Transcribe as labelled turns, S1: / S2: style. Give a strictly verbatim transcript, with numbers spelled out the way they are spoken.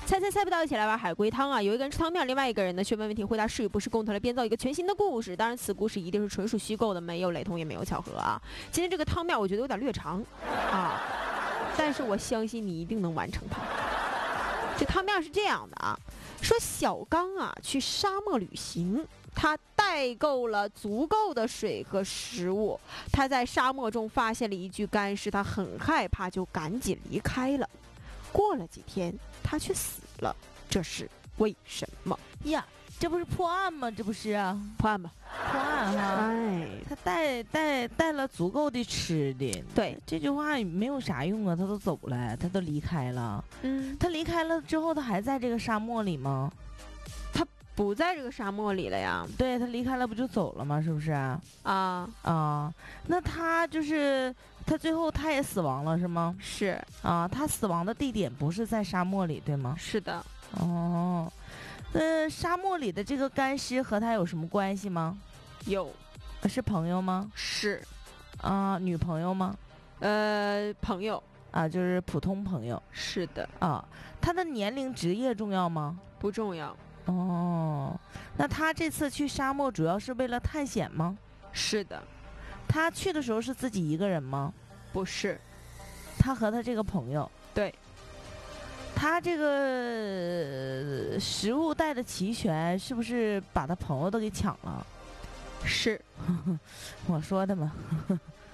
S1: 猜猜猜不到，一起来玩海龟汤啊！有一个人吃汤面，另外一个人呢却问问题回答是与不是，共同来编造一个全新的故事。当然，此故事一定是纯属虚构的，没有雷同，也没有巧合啊。今天这个汤面我觉得有点略长啊，但是我相信你一定能完成它。这汤面是这样的啊，说小刚啊去沙漠旅行，他带够了足够的水和食物。他在沙漠中发现了一具干尸，他很害怕，就赶紧离开了。过了几天，他却死了，这是为什么
S2: 呀？这不是破案吗？这不是啊，
S1: 破案吧？
S2: 破案哈！
S1: 哎，
S2: 他带带带了足够的吃的，
S1: 对，
S2: 这句话没有啥用啊，他都走了，他都离开了。
S1: 嗯，
S2: 他离开了之后，他还在这个沙漠里吗？
S1: 他不在这个沙漠里了呀。
S2: 对，他离开了不就走了吗？是不是啊？
S1: 啊
S2: 啊，那他就是他最后他也死亡了是吗？
S1: 是
S2: 啊，他死亡的地点不是在沙漠里对吗？
S1: 是的。
S2: 哦，那沙漠里的这个干尸和他有什么关系吗？
S1: 有，
S2: 是朋友吗？
S1: 是
S2: 啊，女朋友吗？
S1: 呃，朋友。
S2: 啊，就是普通朋友。
S1: 是的。
S2: 啊，他的年龄职业重要吗？
S1: 不重要。
S2: 哦，那他这次去沙漠主要是为了探险吗？
S1: 是的。
S2: 他去的时候是自己一个人吗？
S1: 不是。
S2: 他和他这个朋友。
S1: 对。
S2: 他这个食物带的齐全，是不是把他朋友都给抢了？
S1: 是。
S2: 我说的嘛。